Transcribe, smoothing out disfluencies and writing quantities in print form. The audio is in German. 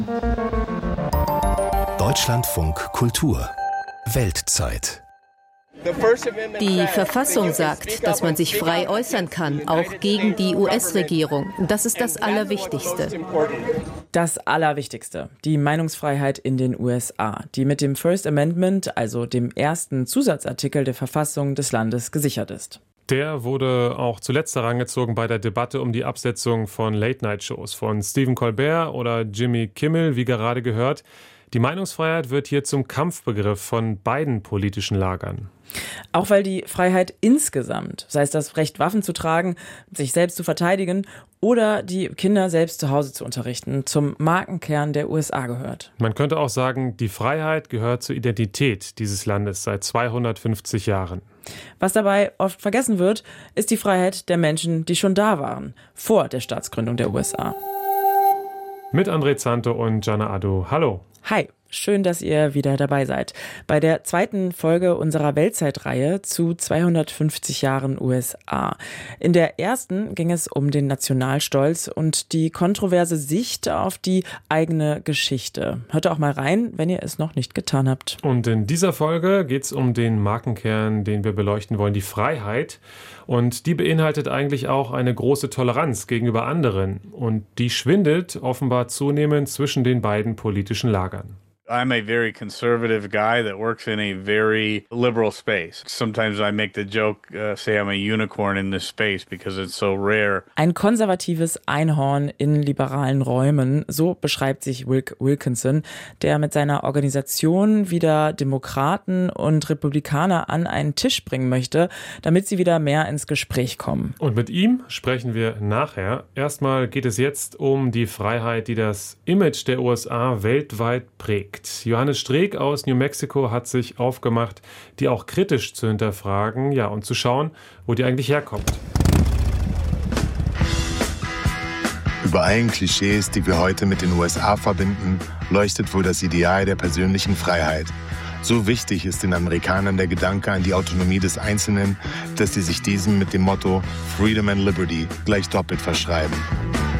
Deutschlandfunk Kultur Weltzeit. Die Verfassung sagt, dass man sich frei äußern kann, auch gegen die US-Regierung. Das ist das Allerwichtigste. Das Allerwichtigste, die Meinungsfreiheit in den USA, die mit dem First Amendment, also dem ersten Zusatzartikel der Verfassung des Landes, gesichert ist. Der wurde auch zuletzt herangezogen bei der Debatte um die Absetzung von Late-Night-Shows von Stephen Colbert oder Jimmy Kimmel, wie gerade gehört. Die Meinungsfreiheit wird hier zum Kampfbegriff von beiden politischen Lagern. Auch weil die Freiheit insgesamt, sei es das Recht, Waffen zu tragen, sich selbst zu verteidigen oder die Kinder selbst zu Hause zu unterrichten, zum Markenkern der USA gehört. Man könnte auch sagen, die Freiheit gehört zur Identität dieses Landes seit 250 Jahren. Was dabei oft vergessen wird, ist die Freiheit der Menschen, die schon da waren, vor der Staatsgründung der USA. Mit André Zanto und Jana Addo. Hallo. Hi. Schön, dass ihr wieder dabei seid. Bei der zweiten Folge unserer Weltzeitreihe zu 250 Jahren USA. In der ersten ging es um den Nationalstolz und die kontroverse Sicht auf die eigene Geschichte. Hört auch mal rein, wenn ihr es noch nicht getan habt. Und in dieser Folge geht es um den Markenkern, den wir beleuchten wollen, die Freiheit. Und die beinhaltet eigentlich auch eine große Toleranz gegenüber anderen. Und die schwindet offenbar zunehmend zwischen den beiden politischen Lagern. I'm a very conservative guy that works in a very liberal space. Sometimes I make the joke, say I'm a unicorn in this space because it's so rare. Ein konservatives Einhorn in liberalen Räumen, so beschreibt sich Rick Wilkinson, der mit seiner Organisation wieder Demokraten und Republikaner an einen Tisch bringen möchte, damit sie wieder mehr ins Gespräch kommen. Und mit ihm sprechen wir nachher. Erstmal geht es jetzt um die Freiheit, die das Image der USA weltweit prägt. Johannes Streeck aus New Mexico hat sich aufgemacht, die auch kritisch zu hinterfragen, ja, und zu schauen, wo die eigentlich herkommt. Über allen Klischees, die wir heute mit den USA verbinden, leuchtet wohl das Ideal der persönlichen Freiheit. So wichtig ist den Amerikanern der Gedanke an die Autonomie des Einzelnen, dass sie sich diesem mit dem Motto Freedom and Liberty gleich doppelt verschreiben.